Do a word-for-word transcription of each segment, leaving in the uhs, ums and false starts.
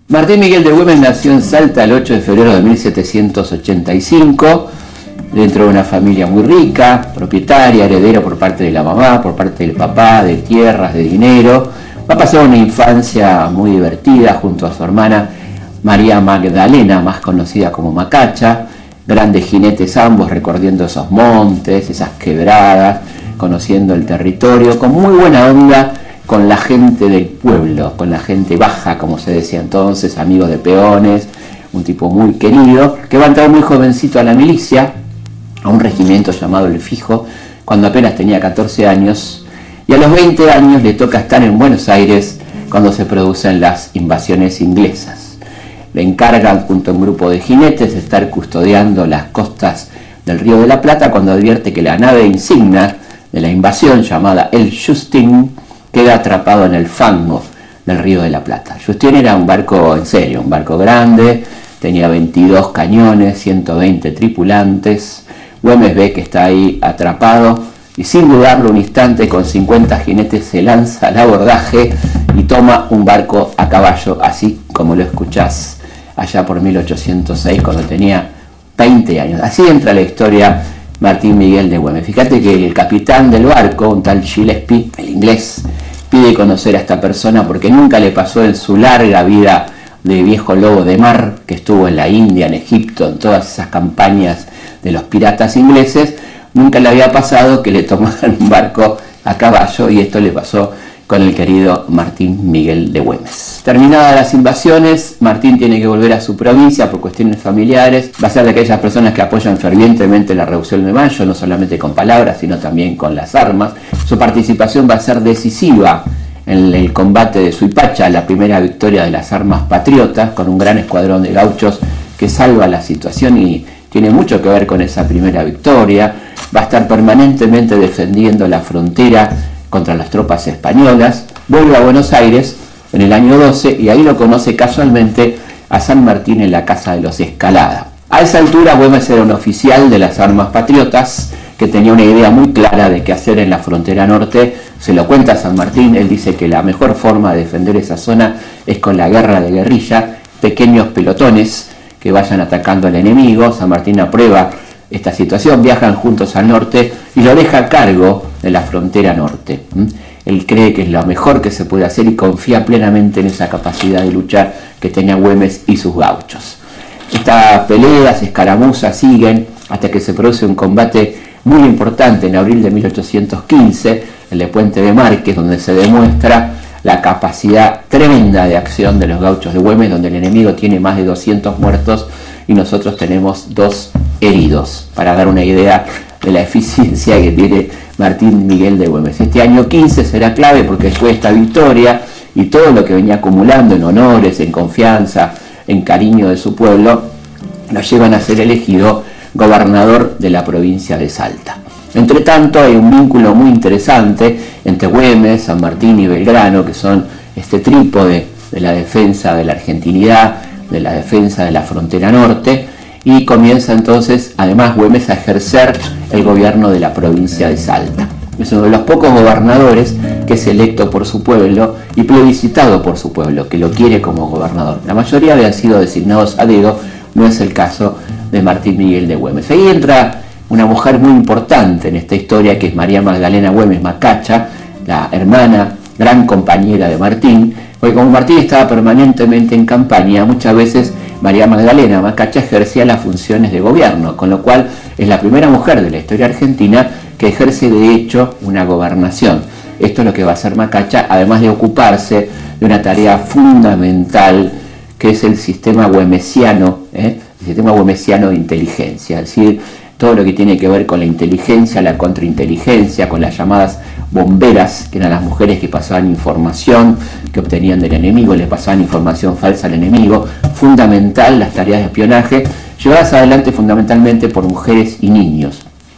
Martín Miguel de Güemes nació en Salta el ocho de febrero de mil setecientos ochenta y cinco, dentro de una familia muy rica, propietaria, heredero por parte de la mamá, por parte del papá, de tierras, de dinero. Va a pasar una infancia muy divertida junto a su hermana María Magdalena, más conocida como Macacha, grandes jinetes ambos recorriendo esos montes, esas quebradas, conociendo el territorio, con muy buena onda con la gente del pueblo, con la gente baja, como se decía entonces, amigos de peones, un tipo muy querido, que va a entrar muy jovencito a la milicia, a un regimiento llamado El Fijo, cuando apenas tenía catorce años, y a los veinte años le toca estar en Buenos Aires cuando se producen las invasiones inglesas. Le encargan junto a un grupo de jinetes estar custodiando las costas del Río de la Plata cuando advierte que la nave insignia de la invasión, llamada el Justin, queda atrapado en el fango del Río de la Plata. Justin era un barco en serio, un barco grande, tenía veintidós cañones, ciento veinte tripulantes. Güemes ve que está ahí atrapado y sin dudarlo un instante con cincuenta jinetes se lanza al abordaje y toma un barco a caballo, así como lo escuchás allá por mil ochocientos seis cuando tenía veinte años. Así entra la historia Martín Miguel de Güemes. Fíjate que el capitán del barco, un tal Gillespie, el inglés, pide conocer a esta persona porque nunca le pasó en su larga vida de viejo lobo de mar, que estuvo en la India, en Egipto, en todas esas campañas de los piratas ingleses, nunca le había pasado que le tomaran un barco a caballo, y esto le pasó con el querido Martín Miguel de Güemes. Terminadas las invasiones, Martín tiene que volver a su provincia por cuestiones familiares. Va a ser de aquellas personas que apoyan fervientemente la Revolución de Mayo, no solamente con palabras, sino también con las armas. Su participación va a ser decisiva en el combate de Suipacha, la primera victoria de las armas patriotas, con un gran escuadrón de gauchos que salva la situación y tiene mucho que ver con esa primera victoria. Va a estar permanentemente defendiendo la frontera contra las tropas españolas. Vuelve a Buenos Aires en el año doce y ahí lo conoce casualmente a San Martín en la casa de los Escalada. A esa altura Güemes era un oficial de las armas patriotas que tenía una idea muy clara de qué hacer en la frontera norte. Se lo cuenta a San Martín, él dice que la mejor forma de defender esa zona es con la guerra de guerrilla, pequeños pelotones que vayan atacando al enemigo. San Martín aprueba esta situación, viajan juntos al norte y lo deja a cargo de la frontera norte. Él cree que es lo mejor que se puede hacer y confía plenamente en esa capacidad de luchar que tenía Güemes y sus gauchos. Estas peleas, escaramuzas siguen hasta que se produce un combate muy importante en abril de mil ochocientos quince, en el Puente de Márquez, donde se demuestra la capacidad tremenda de acción de los gauchos de Güemes, donde el enemigo tiene más de doscientos muertos y nosotros tenemos dos heridos, para dar una idea de la eficiencia que tiene Martín Miguel de Güemes. Este año quince será clave porque después de esta victoria y todo lo que venía acumulando en honores, en confianza, en cariño de su pueblo, lo llevan a ser elegido gobernador de la provincia de Salta. Entre tanto, hay un vínculo muy interesante entre Güemes, San Martín y Belgrano, que son este trípode de la defensa de la argentinidad, de la defensa de la frontera norte, y comienza entonces, además, Güemes a ejercer el gobierno de la provincia de Salta. Es uno de los pocos gobernadores que es electo por su pueblo y plebiscitado por su pueblo, que lo quiere como gobernador. La mayoría habían sido designados a dedo, no es el caso de Martín Miguel de Güemes. Ahí entra una mujer muy importante en esta historia, que es María Magdalena Güemes Macacha, la hermana, gran compañera de Martín, porque como Martín estaba permanentemente en campaña, muchas veces María Magdalena Macacha ejercía las funciones de gobierno, con lo cual es la primera mujer de la historia argentina que ejerce de hecho una gobernación. Esto es lo que va a hacer Macacha, además de ocuparse de una tarea fundamental que es el sistema güemesiano, ¿eh? el sistema güemesiano de inteligencia, es decir, todo lo que tiene que ver con la inteligencia, la contrainteligencia, con las llamadas bomberas, que eran las mujeres que pasaban información que obtenían del enemigo, le pasaban información falsa al enemigo. Fundamental las tareas de espionaje, llevadas adelante fundamentalmente por mujeres y niños,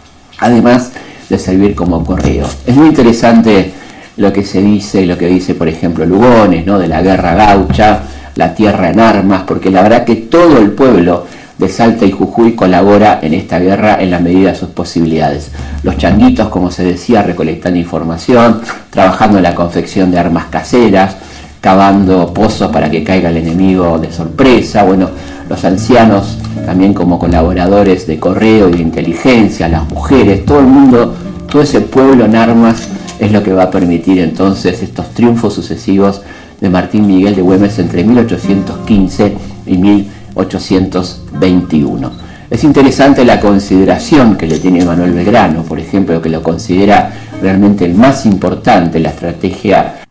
además de servir como correo. Es muy interesante lo que se dice, lo que dice por ejemplo Lugones, ¿no? de la guerra gaucha, la tierra en armas, porque la verdad que todo el pueblo de Salta y Jujuy colabora en esta guerra en la medida de sus posibilidades. Los changuitos, como se decía, recolectando información, trabajando en la confección de armas caseras, cavando pozos para que caiga el enemigo de sorpresa. Bueno, los ancianos también como colaboradores de correo y de inteligencia, las mujeres, todo el mundo, todo ese pueblo en armas es lo que va a permitir entonces estos triunfos sucesivos de Martín Miguel de Güemes entre mil ochocientos quince y mil ochocientos veintiuno. Es interesante la consideración que le tiene Manuel Belgrano, por ejemplo, que lo considera realmente el más importante en la estrategia